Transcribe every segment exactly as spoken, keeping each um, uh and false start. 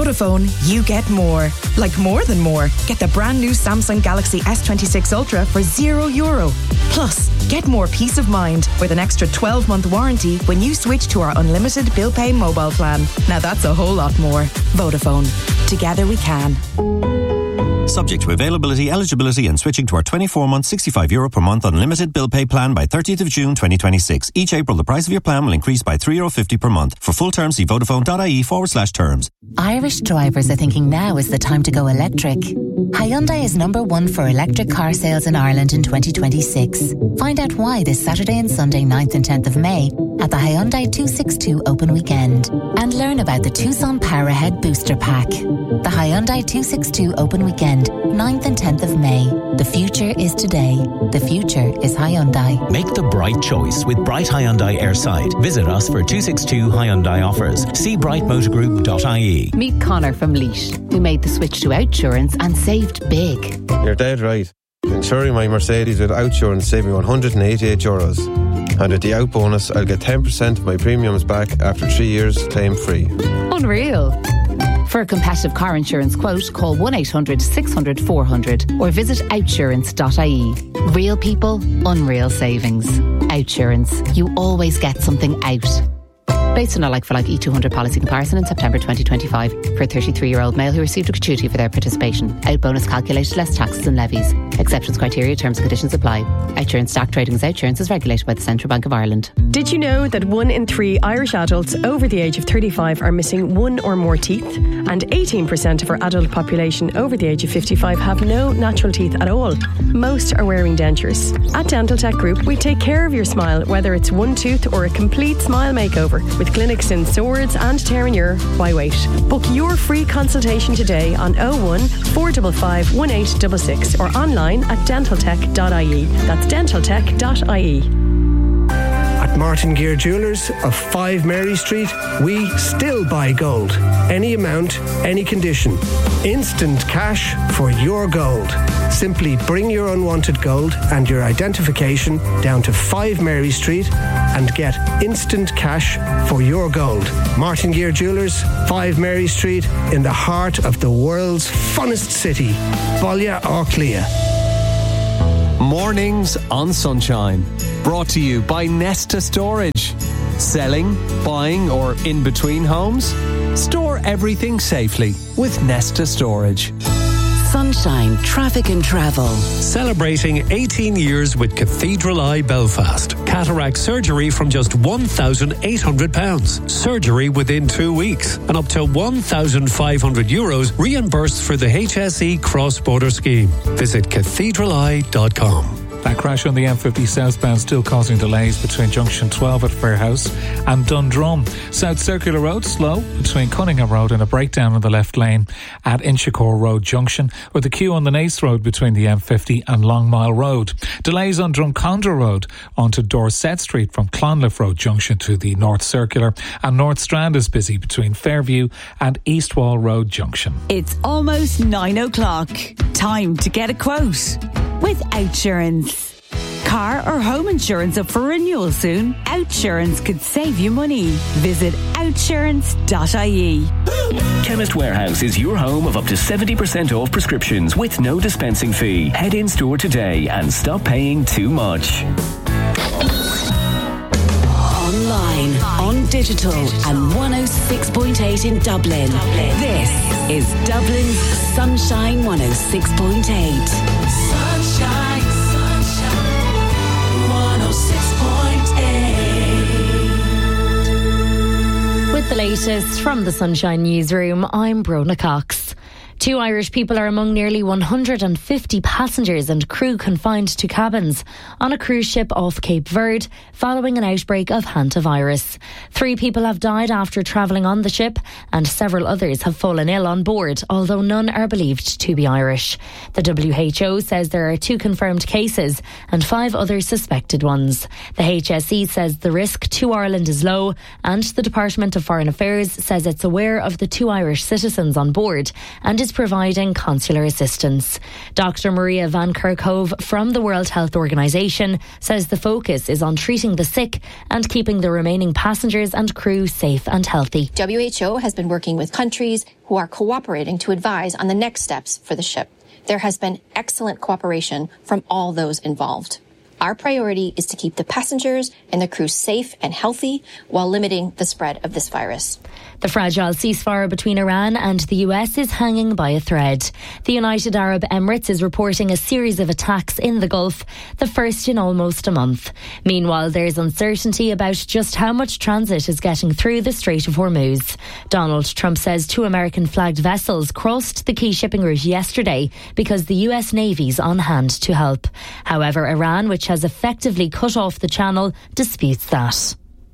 Vodafone, you get more. Like more than more. Get the brand new Samsung Galaxy S twenty-six Ultra for zero euro. Plus, get more peace of mind with an extra twelve-month warranty when you switch to our unlimited bill pay mobile plan. Now that's a whole lot more. Vodafone. Together we can. Subject to availability, eligibility and switching to our twenty-four month sixty-five euro per month unlimited bill pay plan by thirtieth of June twenty twenty-six. Each April the price of your plan will increase by three euro fifty per month. For full terms see vodafone.ie forward slash terms. Irish drivers are thinking now is the time to go electric. Hyundai is number one for electric car sales in Ireland in twenty twenty-six. Find out why this Saturday and Sunday ninth and tenth of May at the Hyundai two sixty-two Open Weekend. And learn about the Tucson Powerhead Booster Pack. The Hyundai two sixty-two Open Weekend, ninth and tenth of May. The future is today. The future is Hyundai. Make the bright choice with Bright Hyundai Airside. Visit us for two sixty-two Hyundai offers. See bright motor group dot I E. Meet Connor from Leash, who made the switch to Outsurance and saved big. You're dead right. Insuring my Mercedes with Outsurance saved me one hundred eighty-eight euros. And with the out bonus, I'll get ten percent of my premiums back after three years claim free. Unreal. For a competitive car insurance quote, call one eight hundred six hundred four hundred or visit outsurance dot I E. Real people, unreal savings. Outsurance. You always get something out. Based on a like-for-like E two hundred policy comparison in September twenty twenty-five for a thirty-three-year-old male who received a gratuity for their participation. Out bonus calculated less taxes and levies. Exceptions, criteria, terms and conditions apply. Outsurance Stock Trading as Outsurance is regulated by the Central Bank of Ireland. Did you know that one in three Irish adults over the age of thirty-five are missing one or more teeth? And eighteen percent of our adult population over the age of fifty-five have no natural teeth at all. Most are wearing dentures. At Dental Tech Group, we take care of your smile, whether it's one tooth or a complete smile makeover. With clinics in Swords and Terenure, why wait? Book your free consultation today on oh one, four five five, one eight six six or online at dental tech dot I E. That's dental tech dot I E. At Martin Gear Jewellers of five Mary Street, we still buy gold. Any amount, any condition. Instant cash for your gold. Simply bring your unwanted gold and your identification down to five Mary Street and get instant cash for your gold. Martin Gear Jewellers, five Mary Street, in the heart of the world's funnest city, Ballia Orclia. Mornings on Sunshine. Brought to you by Nesta Storage. Selling, buying or in between homes? Store everything safely with Nesta Storage. Sunshine Traffic and Travel. Celebrating eighteen years with Cathedral Eye Belfast. Cataract surgery from just one thousand eight hundred pounds. Surgery within two weeks. And up to one thousand five hundred euros reimbursed for the H S E cross-border scheme. Visit cathedral eye dot com. That crash on the M fifty southbound still causing delays between junction twelve at Fairhouse and Dundrum. South Circular Road slow between Cunningham Road and a breakdown on the left lane at Inchicore Road Junction, with a queue on the Naas Road between the M fifty and Long Mile Road. Delays on Drumcondra Road onto Dorset Street from Clonliffe Road Junction to the North Circular, and North Strand is busy between Fairview and Eastwall Road Junction. It's almost nine o'clock. Time to get a quote with Outsurance. Car or home insurance up for renewal soon? Outsurance could save you money. Visit outsurance dot I E. Chemist Warehouse is your home of up to seventy percent off prescriptions with no dispensing fee. Head in store today and stop paying too much. Online, on digital and one oh six point eight in Dublin. This is Dublin's Sunshine one oh six point eight. Sunshine, sunshine, one oh six point eight. With the latest from the Sunshine Newsroom, I'm Brona Cox. Two Irish people are among nearly one hundred fifty passengers and crew confined to cabins on a cruise ship off Cape Verde following an outbreak of hantavirus. Three people have died after travelling on the ship and several others have fallen ill on board, although none are believed to be Irish. The W H O says there are two confirmed cases and five other suspected ones. The H S E says the risk to Ireland is low, and the Department of Foreign Affairs says it's aware of the two Irish citizens on board and is is providing consular assistance. Doctor Maria van Kerkhove from the World Health Organization says the focus is on treating the sick and keeping the remaining passengers and crew safe and healthy. W H O has been working with countries who are cooperating to advise on the next steps for the ship. There has been excellent cooperation from all those involved. Our priority is to keep the passengers and the crew safe and healthy while limiting the spread of this virus. The fragile ceasefire between Iran and the U S is hanging by a thread. The United Arab Emirates is reporting a series of attacks in the Gulf, the first in almost a month. Meanwhile, there's uncertainty about just how much transit is getting through the Strait of Hormuz. Donald Trump says two American-flagged vessels crossed the key shipping route yesterday because the U S Navy's on hand to help. However, Iran, which has effectively cut off the channel, disputes that.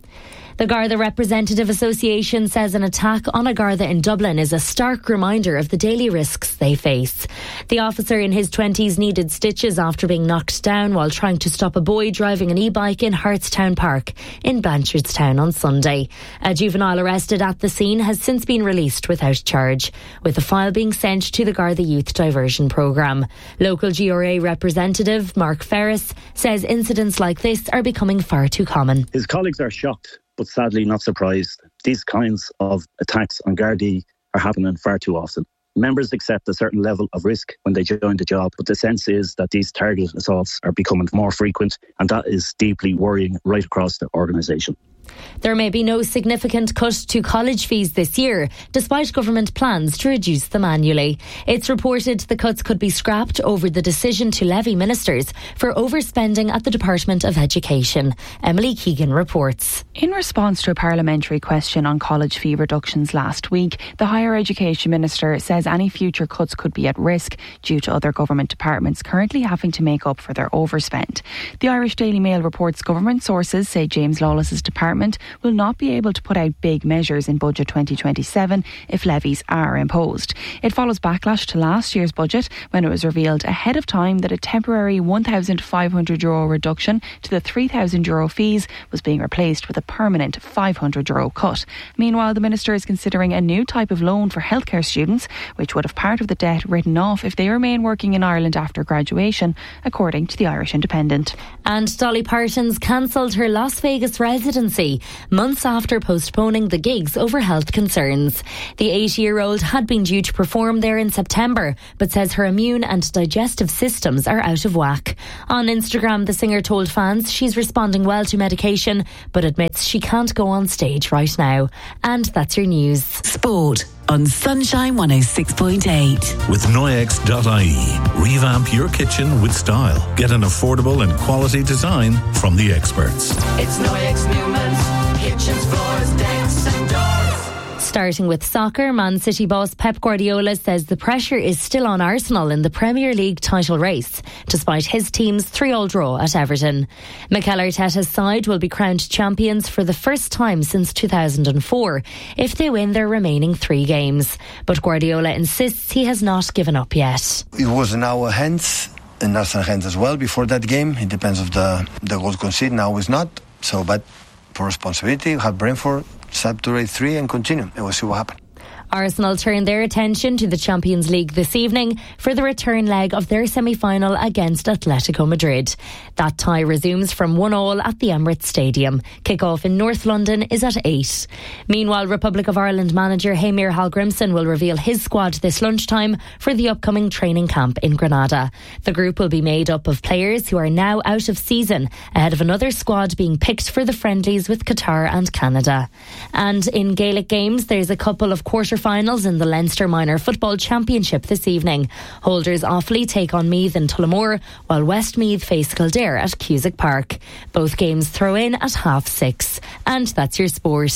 The Garda Representative Association says an attack on a Garda in Dublin is a stark reminder of the daily risks they face. The officer in his twenties needed stitches after being knocked down while trying to stop a boy driving an e-bike in Hartstown Park in Blanchardstown on Sunday. A juvenile arrested at the scene has since been released without charge, with the file being sent to the Garda Youth Diversion Programme. Local G R A representative Mark Ferris says incidents like this are becoming far too common. His colleagues are shocked, but sadly not surprised. These kinds of attacks on Gardaí are happening far too often. Members accept a certain level of risk when they join the job, but the sense is that these targeted assaults are becoming more frequent, and that is deeply worrying right across the organisation. There may be no significant cut to college fees this year, despite government plans to reduce them annually. It's reported the cuts could be scrapped over the decision to levy ministers for overspending at the Department of Education. Emily Keegan reports. In response to a parliamentary question on college fee reductions last week, the Higher Education Minister says any future cuts could be at risk due to other government departments currently having to make up for their overspend. The Irish Daily Mail reports government sources say James Lawless's department will not be able to put out big measures in Budget twenty twenty-seven if levies are imposed. It follows backlash to last year's budget when it was revealed ahead of time that a temporary one thousand five hundred euro reduction to the three thousand euro fees was being replaced with a permanent five hundred euro cut. Meanwhile, the Minister is considering a new type of loan for healthcare students, which would have part of the debt written off if they remain working in Ireland after graduation, according to the Irish Independent. And Dolly Parton's cancelled her Las Vegas residency months after postponing the gigs over health concerns. The eighty-year-old had been due to perform there in September, but says her immune and digestive systems are out of whack. On Instagram, the singer told fans she's responding well to medication, but admits she can't go on stage right now. And that's your news. Sport on Sunshine one oh six point eight. With Noyex dot I E. Revamp your kitchen with style. Get an affordable and quality design from the experts. It's Noyex Newman's kitchens, floors, decks and doors. Starting with soccer, Man City boss Pep Guardiola says the pressure is still on Arsenal in the Premier League title race, despite his team's three-all draw at Everton. Mikel Arteta's side will be crowned champions for the first time since two thousand four if they win their remaining three games. But Guardiola insists he has not given up yet. It was in our hands, in Arsenal's hands as well before that game. It depends of the, the goals conceded. Now it's not. So, but for responsibility, we have Brentford, sub to rate three and continue, and we'll see what happens. Arsenal turn their attention to the Champions League this evening for the return leg of their semi-final against Atletico Madrid. That tie resumes from one all at the Emirates Stadium. Kick-off in North London is at eight. Meanwhile, Republic of Ireland manager Heimir Hallgrimsson will reveal his squad this lunchtime for the upcoming training camp in Granada. The group will be made up of players who are now out of season, ahead of another squad being picked for the friendlies with Qatar and Canada. And in Gaelic games, there's a couple of quarter finals in the Leinster Minor Football Championship this evening. Holders Offaly take on Meath in Tullamore, while Westmeath face Kildare at Cusack Park. Both games throw in at half six. And that's your sport.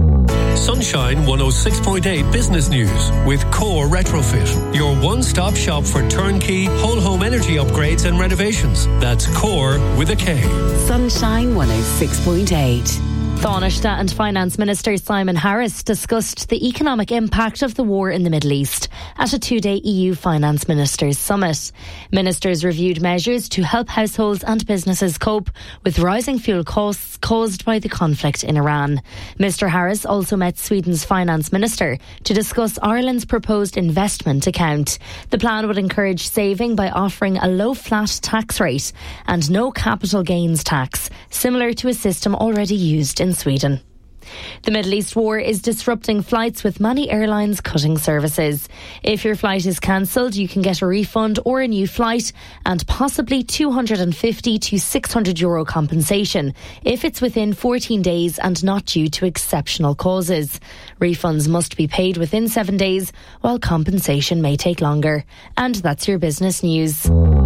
Sunshine one oh six point eight Business News with Core Retrofit, your one-stop shop for turnkey whole home energy upgrades and renovations. That's Core with a K. Sunshine one oh six point eight. Taoiseach and Finance Minister Simon Harris discussed the economic impact of the war in the Middle East at a two-day E U Finance Ministers Summit. Ministers reviewed measures to help households and businesses cope with rising fuel costs caused by the conflict in Iran. Mister Harris also met Sweden's Finance Minister to discuss Ireland's proposed investment account. The plan would encourage saving by offering a low flat tax rate and no capital gains tax, similar to a system already used in Sweden. The Middle East war is disrupting flights, with many airlines cutting services. If your flight is cancelled, you can get a refund or a new flight and possibly two hundred fifty to six hundred euro compensation if it's within fourteen days and not due to exceptional causes. Refunds must be paid within seven days, while compensation may take longer. And that's your business news.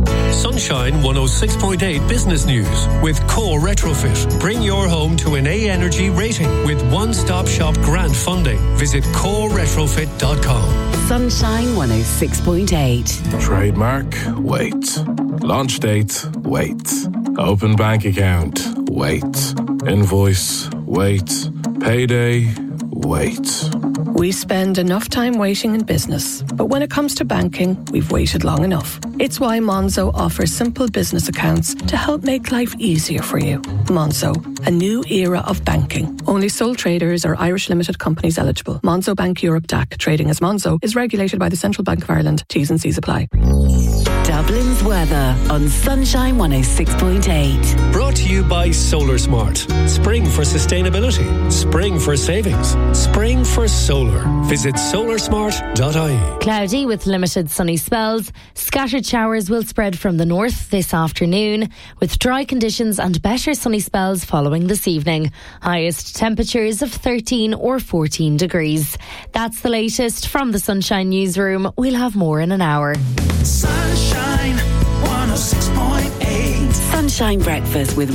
Sunshine one oh six point eight Business News with Core Retrofit. Bring your home to an A Energy rating with one-stop shop grant funding. Visit core retrofit dot com. Sunshine one oh six point eight. Trademark, wait. Launch date, wait. Open bank account, wait. Invoice, wait. Payday, wait. We spend enough time waiting in business, but when it comes to banking, we've waited long enough. It's why Monzo offers simple business accounts to help make life easier for you. Monzo, a new era of banking. Only sole traders or Irish limited companies eligible. Monzo Bank Europe D A C, trading as Monzo, is regulated by the Central Bank of Ireland. T's and C's apply. Dublin's weather on Sunshine one oh six point eight. Brought to you by Solar Smart. Spring for sustainability. Spring for savings. Spring for solar. Visit solar smart dot I E. Cloudy with limited sunny spells. Scattered showers will spread from the north this afternoon, with dry conditions and better sunny spells following this evening. Highest temperatures of thirteen or fourteen degrees. That's the latest from the Sunshine Newsroom. We'll have more in an hour. Sunshine one oh six point eight. Sunshine Breakfast with